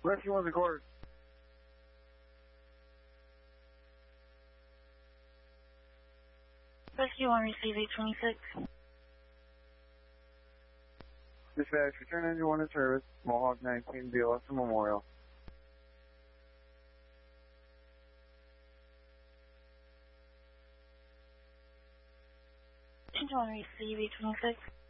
Rescue 1's recorded. Rescue 1, receive 826. Dispatch, return engine 1 to service, Mohawk 19, BLS Memorial. Engine 1, receive 826.